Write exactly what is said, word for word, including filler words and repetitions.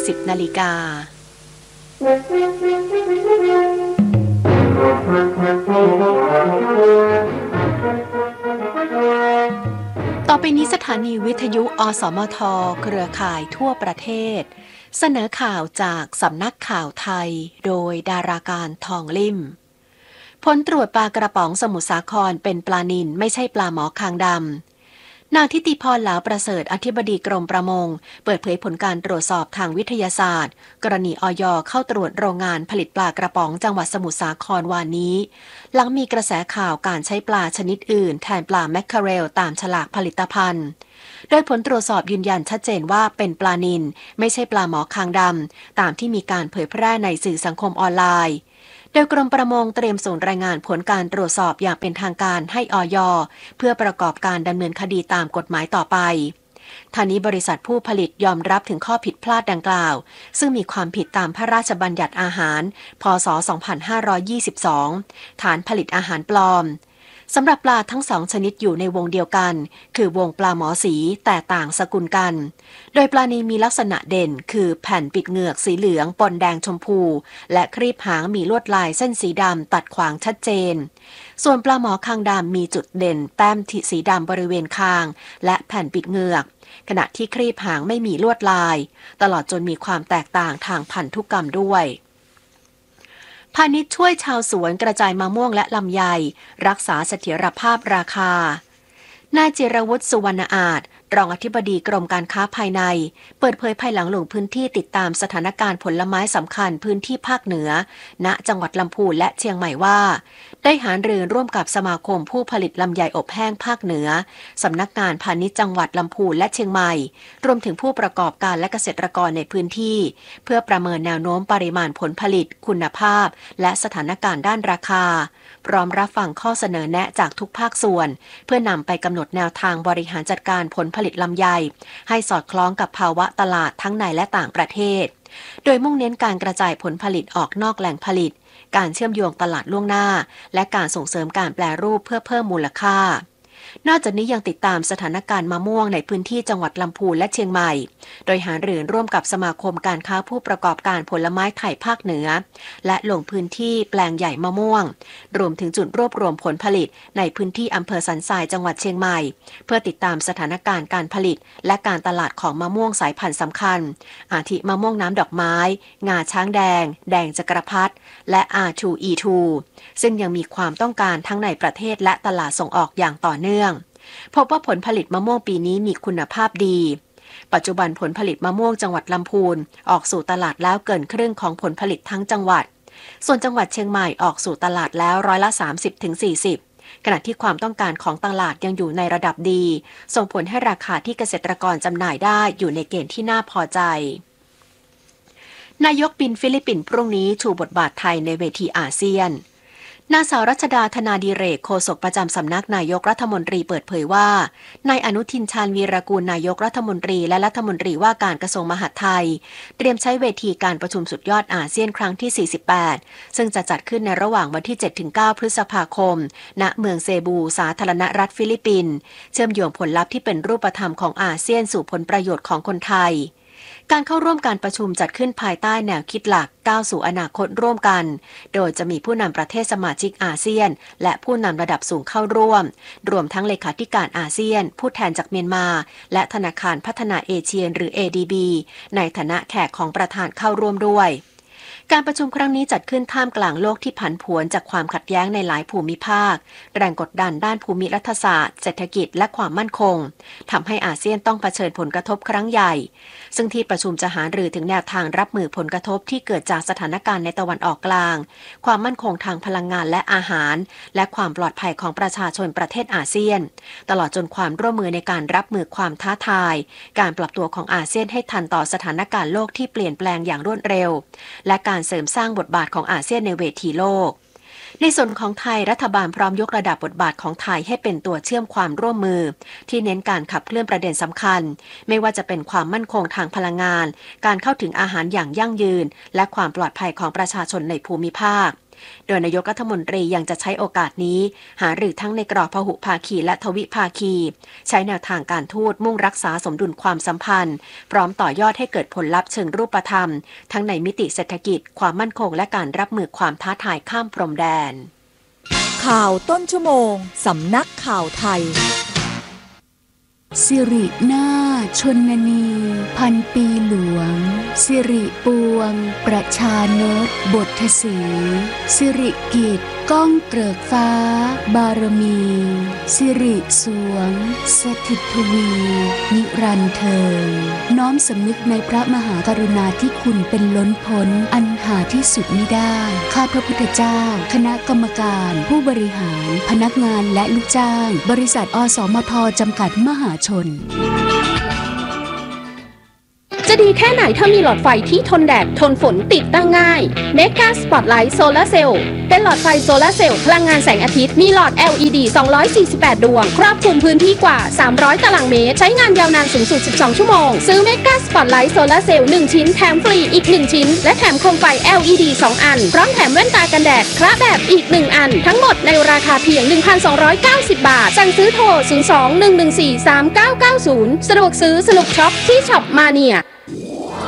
สิบนาฬิกาต่อไปนี้สถานีวิทยุอสมทเครือข่ายทั่วประเทศเสนอข่าวจากสำนักข่าวไทยโดยดาราการทองลิ่มผลตรวจปลากระป๋องสมุทรสาครเป็นปลานิลไม่ใช่ปลาหมอคางดำนางทิติพรเหลาประเสริฐอธิบดีกรมประมงเปิดเผยผลการตรวจสอบทางวิทยาศาสตร์กรณีอย.เข้าตรวจโรงงานผลิตปลากระป๋องจังหวัดสมุทรสาครวานนี้หลังมีกระแสข่าวการใช้ปลาชนิดอื่นแทนปลาแมคเคอเรลตามฉลากผลิตภัณฑ์โดยผลตรวจสอบยืนยันชัดเจนว่าเป็นปลานิลไม่ใช่ปลาหมอคางดำตามที่มีการเผยแพร่ในสื่อสังคมออนไลน์โดยกรมประมงเตรียมส่งรายงานผลการตรวจสอบอย่างเป็นทางการให้อย.เพื่อประกอบการดำเนินคดีตามกฎหมายต่อไปทางนี้บริษัทผู้ผลิตยอมรับถึงข้อผิดพลาดดังกล่าวซึ่งมีความผิดตามพระราชบัญญัติอาหารพ.ศ. สองพันห้าร้อยยี่สิบสองฐานผลิตอาหารปลอมสำหรับปลาทั้งสองชนิดอยู่ในวงเดียวกันคือวงปลาหมอสีแต่ต่างสกุลกันโดยปลานีมีลักษณะเด่นคือแผ่นปิดเหงือกสีเหลืองปนแดงชมพูและครีบหางมีลวดลายเส้นสีดำตัดขวางชัดเจนส่วนปลาหมอคางดำมีจุดเด่นแต้มสีดำบริเวณคางและแผ่นปิดเหงือกขณะที่ครีบหางไม่มีลวดลายตลอดจนมีความแตกต่างทางพันธุกรรมด้วยพาณิชย์ช่วยชาวสวนกระจายมะม่วงและลำไยรักษาเสถียรภาพราคานายจิรวุฒิสุวรรณอาจรองอธิบดีกรมการค้าภายในเปิดเผยภายหลังลงพื้นที่ติดตามสถานการณ์ผลไม้สำคัญพื้นที่ภาคเหนือณจังหวัดลำพูนและเชียงใหม่ว่าได้หารือร่วมกับสมาคมผู้ผลิตลำไยอบแห้งภาคเหนือสำนักงานพาณิชย์จังหวัดลำพูนและเชียงใหม่รวมถึงผู้ประกอบการและเกษตรกรในพื้นที่เพื่อประเมินแนวโน้มปริมาณผลผลิตคุณภาพและสถานการณ์ด้านราคาพร้อมรับฟังข้อเสนอแนะจากทุกภาคส่วนเพื่อนำไปกำหนดแนวทางบริหารจัดการผลผลิตลำไยให้สอดคล้องกับภาวะตลาดทั้งในและต่างประเทศโดยมุ่งเน้นการกระจายผลผลิตออกนอกแหล่งผลิตการเชื่อมโยงตลาดล่วงหน้าและการส่งเสริมการแปรรูปเพื่อเพิ่มมูลค่านอกจากนี้ยังติดตามสถานการณ์มะม่วงในพื้นที่จังหวัดลำพูนและเชียงใหม่โดยหารือร่วมกับสมาคมการค้าผู้ประกอบการผลไม้ไทยภาคเหนือและลงพื้นที่แปลงใหญ่มะม่วงรวมถึงจุดรวบรวมผลผลิตในพื้นที่อำเภอสันทรายจังหวัดเชียงใหม่เพื่อติดตามสถานการณ์การผลิตและการตลาดของมะม่วงสายพันธุ์สำคัญอาทิมะม่วงน้ำดอกไม้งาช้างแดงแดงจักรพรรดิและ อาร์ ทู อี ทู ซึ่งยังมีความต้องการทั้งในประเทศและตลาดส่งออกอย่างต่อเนื่องพบว่าผลผลิตมะม่วงปีนี้มีคุณภาพดีปัจจุบันผลผลิตมะม่วงจังหวัดลำพูนออกสู่ตลาดแล้วเกินครึ่งของผลผลิตทั้งจังหวัดส่วนจังหวัดเชียงใหม่ออกสู่ตลาดแล้วร้อยละ สามสิบถึงสี่สิบ ขณะที่ความต้องการของตลาดยังอยู่ในระดับดีส่งผลให้ราคาที่เกษตรกรจำหน่ายได้อยู่ในเกณฑ์ที่น่าพอใจนายกบินฟิลิปปินส์พรุ่งนี้ชูบทบาทไทยในเวทีอาเซียนนางสาวรัชดาธนาดิเรกโฆษกประจำสำนักนายกรัฐมนตรีเปิดเผยว่านายอนุทินชาญวีรกูลนายกรัฐมนตรีและรัฐมนตรีว่าการกระทรวงมหาดไทยเตรียมใช้เวทีการประชุมสุดยอดอาเซียนครั้งที่สี่สิบแปดซึ่งจะจัดขึ้นในระหว่างวันที่ เจ็ดถึงเก้า พฤษภาคมณเมืองเซบูสาธารณรัฐฟิลิปปินส์เชื่อมโยงผลลัพธ์ที่เป็นรูปธรรมของอาเซียนสู่ผลประโยชน์ของคนไทยการเข้าร่วมการประชุมจัดขึ้นภายใต้แนวคิดหลักก้าวสู่อนาคตร่วมกันโดยจะมีผู้นำประเทศสมาชิกอาเซียนและผู้นำระดับสูงเข้าร่วมรวมทั้งเลขาธิการอาเซียนผู้แทนจากเมียนมาและธนาคารพัฒนาเอเชียหรือ เอ ดี บี ในฐานะแขกของประธานเข้าร่วมด้วยการประชุมครั้งนี้จัดขึ้นท่ามกลางโลกที่ผันผวนจากความขัดแย้งในหลายภูมิภาคแรงกดดันด้านภูมิรัฐศาสตร์เศรษฐกิจและความมั่นคงทำให้อาเซียนต้องเผชิญผลกระทบครั้งใหญ่ซึ่งที่ประชุมจะหารือถึงแนวทางรับมือผลกระทบที่เกิดจากสถานการณ์ในตะวันออกกลางความมั่นคงทางพลังงานและอาหารและความปลอดภัยของประชาชนประเทศอาเซียนตลอดจนความร่วมมือในการรับมือความท้าทายการปรับตัวของอาเซียนให้ทันต่อสถานการณ์โลกที่เปลี่ยนแปลงอย่างรวดเร็วและการเสริมสร้างบทบาทของอาเซียนในเวทีโลกในส่วนของไทยรัฐบาลพร้อมยกระดับบทบาทของไทยให้เป็นตัวเชื่อมความร่วมมือที่เน้นการขับเคลื่อนประเด็นสำคัญไม่ว่าจะเป็นความมั่นคงทางพลังงานการเข้าถึงอาหารอย่างยั่งยืนและความปลอดภัยของประชาชนในภูมิภาคโดยนายกรัฐมนตรียังจะใช้โอกาสนี้หารือทั้งในกรอบพหุภาคีและทวิภาคีใช้แนวทางการทูตมุ่งรักษาสมดุลความสัมพันธ์พร้อมต่อยอดให้เกิดผลลัพธ์เชิงรูปธรรมทั้งในมิติเศรษฐกิจความมั่นคงและการรับมือความท้าทายข้ามพรมแดนข่าวต้นชั่วโมงสำนักข่าวไทยสิรินาชนนีพันปีหลวงสิริปวงประชานตบทสีสิริกิจก้องเกริกฟ้าบารมีสิริสวงสถิตทวีนิรันดร์เทิงน้อมสำนึกในพระมหากรุณาธิคุณเป็นล้นพ้นอันหาที่สุดมิได้ข้าพระพุทธเจ้าคณะกรรมการผู้บริหารพนักงานและลูกจ้างบริษัทอสมทจำกัดมหาชนจะดีแค่ไหนถ้ามีหลอดไฟที่ทนแดดทนฝนติดตั้งง่าย Mega Spotlight Solar Cell เป็นหลอดไฟโซลาร์เซลล์พลังงานแสงอาทิตย์มีหลอด แอล อี ดี สองร้อยสี่สิบแปด ดวงครอบคลุมพื้นที่กว่าสามร้อยตารางเมตรใช้งานยาวนานสูงสุดสิบสองชั่วโมงซื้อ Mega Spotlight Solar Cell หนึ่งชิ้นแถมฟรีอีกหนึ่งชิ้นและแถมโคมไฟ แอล อี ดี สองอันพร้อมแถมแว่นตากันแดดคละแบบอีกหนึ่งอันทั้งหมดในราคาเพียง หนึ่งพันสองร้อยเก้าสิบ บาทสั่งซื้อโทรศูนย์ สอง หนึ่ง หนึ่ง สี่ สาม เก้า เก้า ศูนย์สะดวกซื้อสนุกช็อปที่ช็อปมาเนีย